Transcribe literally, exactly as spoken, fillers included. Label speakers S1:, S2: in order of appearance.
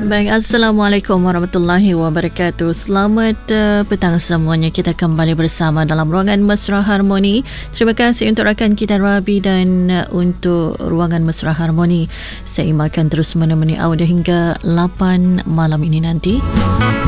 S1: Baik, Assalamualaikum warahmatullahi wabarakatuh. Selamat uh, petang semuanya. Kita kembali bersama dalam Ruangan Mesra Harmoni. Terima kasih untuk rakan kita Rabi dan uh, untuk Ruangan Mesra Harmoni. Saya Ima akan terus menemani anda hingga lapan malam ini nanti.